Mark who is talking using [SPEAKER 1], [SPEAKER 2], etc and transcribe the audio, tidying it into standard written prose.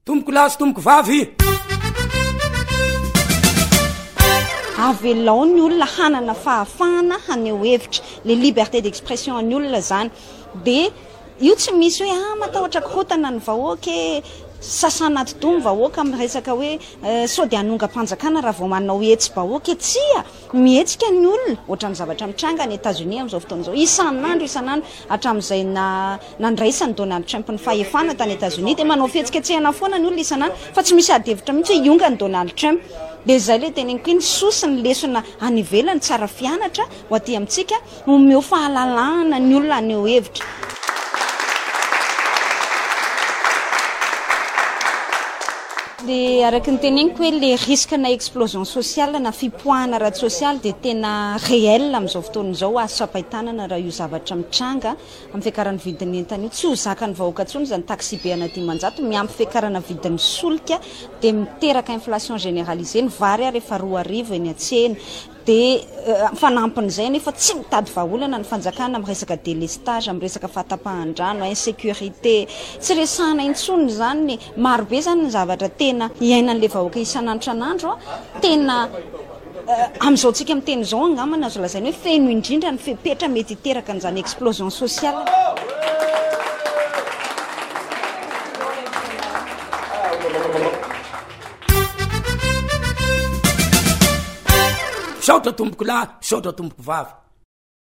[SPEAKER 1] tomboko lasy tomboko vavy
[SPEAKER 2] avelao ny olona hanana fahafahana haneho hevitra le liberté d'expression ny olona zany de io tsy misy hoe matahotra korotana ny vahoaka sasanaty domy vahoaka amin'ny resaka hoe sao de anonga-panjakana raha vao manao hetsy vahoaka tsia mihetsika ny olona ohatran'ny zavatra mitranga ny États-Unis amin'izao fotoan'izao isan'andro hatramin'izay nandraisany Donald Trump ny fahefana tany États-Unis de manao fihetsiketsehana foana ny olona isan'andro fa tsy misy adihevitra mihitsy hoe ionga ny Donald Trump de zay le teneniko iny sosy ny lesona anivelany tsara fianatra ho aty amintsika omeo fahalalahana ny olona aneo hevitra de araky ny teneniko hoe le risque na explosion sociale na fipoahana araty sociale de tena réel amin'izao fotoan'izao asapahitanana raha io zavatra mitranga amin'ny fiakarana vidin'ny entana io tsy ho zakany vahoaka ntsony zany taxi be ana 10 miampy fiakarana vidin'ny solika de miteraka inflation généralisée ny vary rehefa 2 arivo eny atsena de fanampin'izay nefa tsy mitady vahaolana ny fanjakana amin'ny resaka délestage amin'ny resaka fahatapahan-drano insécurité tsy resahana intsony zany marobe zany ny zavatra tena iainan'le vahoaka isan'andro tena amin'izao tsika amin'ny teny zao angamana azo lazainy hoe feno indrindra ny fepetra mety hiteraka n'izany explosion sociale
[SPEAKER 1] saotra tomboko lahy saotra tomboko vavy